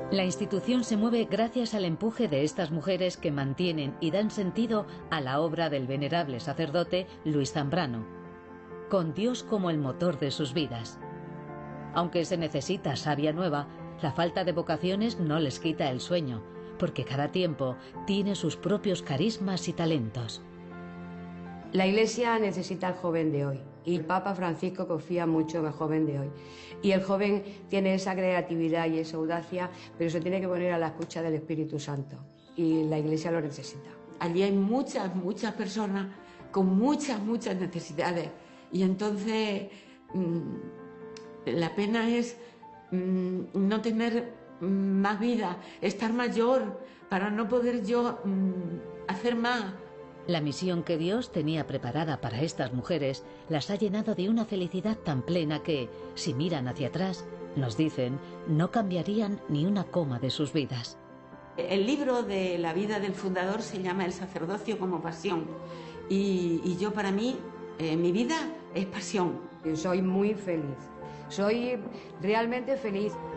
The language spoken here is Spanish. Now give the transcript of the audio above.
La institución se mueve gracias al empuje de estas mujeres que mantienen y dan sentido a la obra del venerable sacerdote Luis Zambrano, con Dios como el motor de sus vidas. Aunque se necesita savia nueva, la falta de vocaciones no les quita el sueño, porque cada tiempo tiene sus propios carismas y talentos. La Iglesia necesita al joven de hoy y el Papa Francisco confía mucho en el joven de hoy. Y el joven tiene esa creatividad y esa audacia, pero se tiene que poner a la escucha del Espíritu Santo y la Iglesia lo necesita. Allí hay muchas personas con muchas necesidades y entonces la pena es no tener más vida, estar mayor para no poder yo hacer más. La misión que Dios tenía preparada para estas mujeres las ha llenado de una felicidad tan plena que, si miran hacia atrás, nos dicen, no cambiarían ni una coma de sus vidas. El libro de la vida del fundador se llama El sacerdocio como pasión y yo para mí, mi vida es pasión. Yo soy muy feliz, soy realmente feliz.